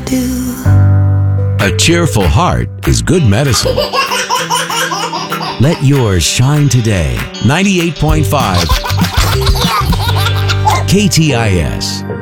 do. A cheerful heart is good medicine. Let yours shine today. 98.5 KTIS.